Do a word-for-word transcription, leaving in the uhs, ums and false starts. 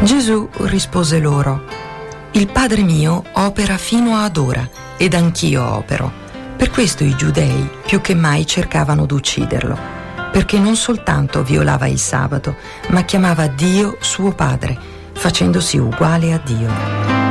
Gesù rispose loro: il Padre mio opera fino ad ora, ed anch'io opero. Per questo i giudei più che mai cercavano d'ucciderlo, perché non soltanto violava il sabato, ma chiamava Dio suo Padre, facendosi uguale a Dio.